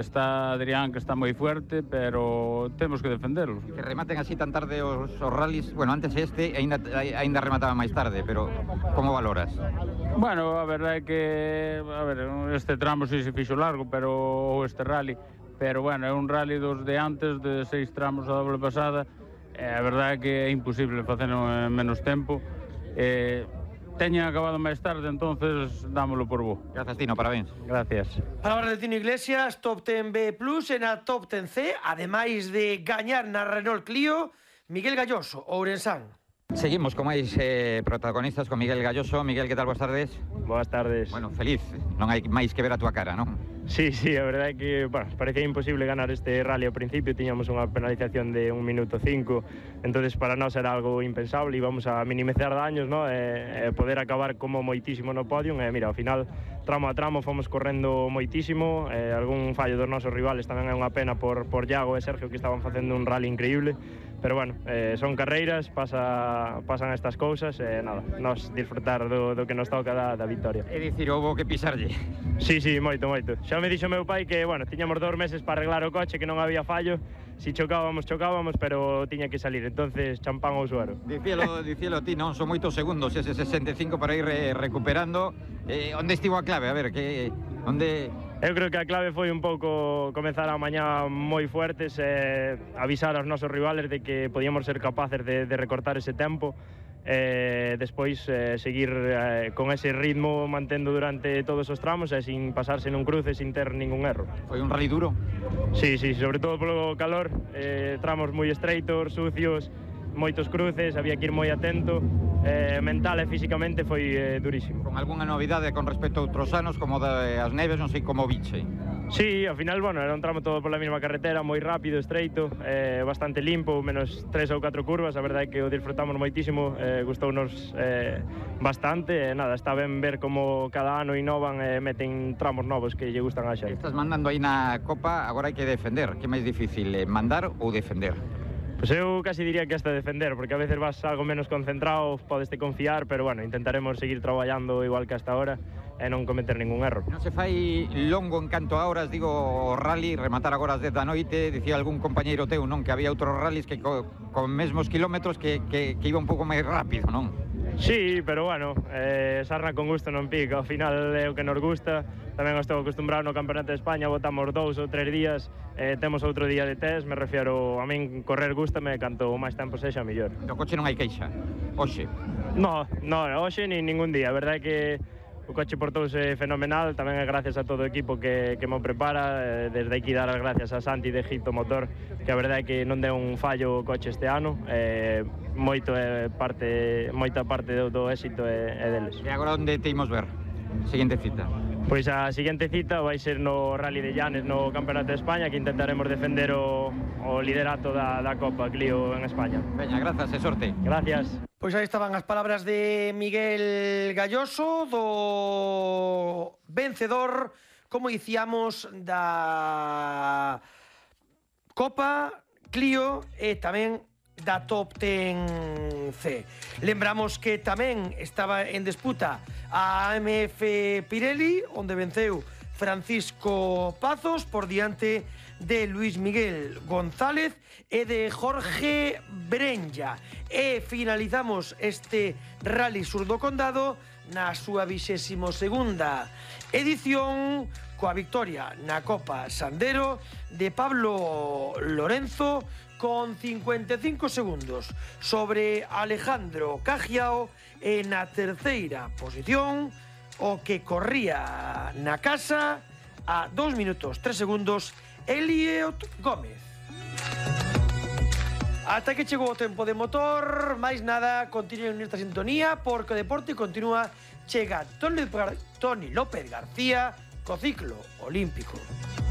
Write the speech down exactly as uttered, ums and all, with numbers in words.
está Adrián, que está moi fuerte, pero temos que defenderlo. Que rematen así tan tarde os, os rallies, bueno, antes este ainda, ainda remataba máis tarde, pero como valoras? Bueno, a verdade é que, a ver, este tramo si se fixo largo, pero este rally, pero bueno, é un rally dos de antes, de seis tramos a doble pasada, e a verdade é que é imposible facelo en menos tempo. Eh, teñen acabado máis tarde, entonces dámolo por bo. Grazas, Tino, parabéns. Gracias. Palabras de Tino Iglesias, Top ten B Plus e na Top ten C, ademais de gañar na Renault Clio, Miguel Galloso, ourensán. Seguimos con máis eh, protagonistas, con Miguel Galloso. Miguel, que tal, boas tardes? Boas tardes. Bueno, feliz, non hai máis que ver a túa cara, non? Sí, sí, a verdade é que, bueno, parecía imposible ganar este rally ao principio, tiñamos unha penalización de un minuto cinco, entonces para nós era algo impensable, íbamos a minimizar daños, ¿no? E, e poder acabar como moitísimo no podium, e mira, ao final, tramo a tramo, fomos correndo moitísimo, e algún fallo dos nosos rivales tamén é unha pena por, por Iago e Sergio, que estaban facendo un rally increíble, pero bueno, eh, son carreiras, pasa, pasan estas cousas, e nada, nos disfrutar do, do que nos toca da, da victoria. É dicir, houbo que pisarlle. Sí, sí, moito, moito. Xa me dixo meu pai que, bueno, tiñamos dous meses para arreglar o coche, que non había fallo, si chocábamos, chocábamos, pero tiña que salir, entonces champán ou suero. Dicíelo, dicíelo ti, non son moitos segundos, ese sesenta e cinco para ir re, recuperando. Eh, onde estivo a clave? A ver, que onde... Eu creo que a clave foi un pouco comezar a mañá moi fuertes e avisar aos nosos rivales de que podíamos ser capaces de, de recortar ese tempo, e despois eh, seguir eh, con ese ritmo mantendo durante todos os tramos e sin pasarse nun cruce, sin ter ningún erro. Foi un rally duro? Sí, sí, sobre todo polo calor, eh, tramos moi estreitos, sucios, moitos cruces, había que ir moi atento, eh, mental e físicamente foi eh, durísimo. Con algunha novidade con respecto a outros anos, como das neves, non sei como biche? Sí, ao final, bueno, era un tramo todo pola mesma carretera, moi rápido, estreito, eh, bastante limpo, menos tres ou catro curvas, a verdade é que o disfrutamos moitísimo, eh, gustounos eh, bastante, e nada, está ben ver como cada ano innovan e meten tramos novos que lle gustan a xente. Estás mandando aí na Copa, agora hai que defender, que é máis difícil, eh, mandar ou defender? Pois eu casi diría que hasta defender, porque a veces vas algo menos concentrado, podeste confiar, pero bueno, intentaremos seguir traballando igual que hasta ahora e non cometer ningún erro. Non se fai longo en canto a horas, digo, o rally, rematar agora as dez da noite, dicía algún compañeiro teu, non, que había outros rallies que co, con mesmos kilómetros que, que, que iba un pouco máis rápido, non? Sí, pero bueno, eh, sarna con gusto non pica, ao final é o que nos gusta, tamén estou acostumbrado no Campeonato de España, botamos dous ou tres días, eh, temos outro día de test, me refiero, a min correr gústame, canto máis tempo sexa, mellor. No coche non hai queixa, hoxe? No, no, hoxe ni ningún día, a verdade é que o coche portouse fenomenal, tamén é gracias a todo o equipo que, que mo prepara, desde aquí dar as gracias a Santi de Egipto Motor, que a verdade é que non deu un fallo o coche este ano, eh, moito é parte, moita parte do, do éxito é, é deles. E agora onde te imos ver? Seguinte cita. Pois a seguinte cita vai ser no Rally de Llanes, no Campeonato de España, que intentaremos defender o, o liderato da, da Copa Clio en España. Veña, grazas e sorte. Gracias. Pois aí estaban as palabras de Miguel Galloso, do vencedor, como dicíamos, da Copa Clio e tamén da Top ten C. Lembramos que tamén estaba en disputa a A M F Pirelli, onde venceu Francisco Pazos por diante de Luis Miguel González e de Jorge Brenlla. E finalizamos este Rally Sur do Condado na súa vixésimo segunda edición coa victoria na Copa Sandero de Pablo Lorenzo con cincuenta e cinco segundos sobre Alejandro Cajiao e na terceira posición o que corría na casa a dos minutos tres segundos Eliot Gómez. Ata que chegou o tempo de motor, máis nada, continúen nesta sintonía porque o deporte continúa. Chega Toni López García co ciclo olímpico.